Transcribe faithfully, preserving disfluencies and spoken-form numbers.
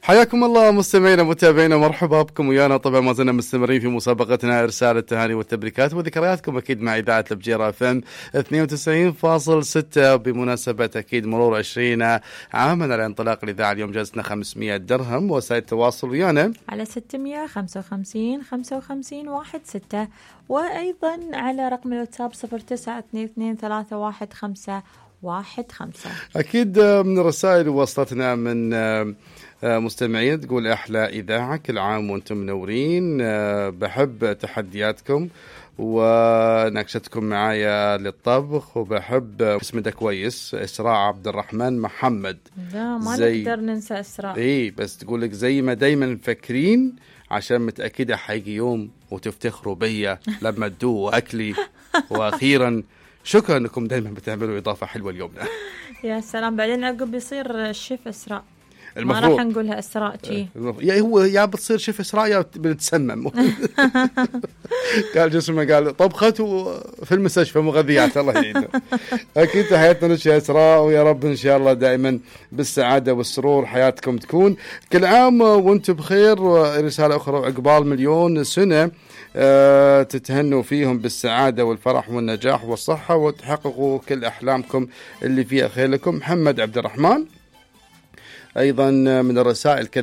حياكم الله مستمعينا متابعينا، مرحبا بكم ويانا. طبعا ما زلنا مستمرين في مسابقتنا ارسال التهاني والتبريكات وذكرياتكم اكيد مع اذاعه البجيره اف ام اثنين وتسعين فاصلة ستة بمناسبه اكيد مرور عشرين عاما على انطلاق الاذاعه. اليوم جائزتنا خمسمائة درهم. وسائل التواصل ويانا على ستمائة وخمسة وخمسين خمسة وخمسين واحد ستة، وايضا على رقم الواتساب صفر تسعة اثنين اثنين ثلاثة واحد خمسة واحد خمسة. اكيد من الرسائل وصلتنا من مستمعين تقول احلى اذاعه، كل عام وانتم منورين، بحب تحدياتكم وناقشتكم معايا للطبخ، وبحب اسمه كويس اسراء عبد الرحمن محمد. لا ما نقدر ننسى اسراء. اي بس تقول لك زي ما دايما مفكرين، عشان متاكده حيجي يوم وتفتخروا بيا لما تدوقوا اكلي. واخيرا شكرا انكم دايما بتعملوا اضافه حلوه اليومنا. يا سلام، بعدين عقب بيصير الشيف اسراء، المفروض ما راح نقولها اسراء شي. يا هو يا بتصير شيف اسراء يا بتتسمم. قال جسمه قال طبخته في المستشفى مغذيات. الله يعينه. اكيد تحياتنا لك يا اسراء، ويا رب ان شاء الله دائما بالسعاده والسرور حياتكم تكون. كل عام وانتم بخير. رساله اخرى، عقبال مليون سنه أه تتهنوا فيهم بالسعاده والفرح والنجاح والصحه، وتحققوا كل احلامكم اللي فيها خير لكم. محمد عبد الرحمن. ايضا من الرسائل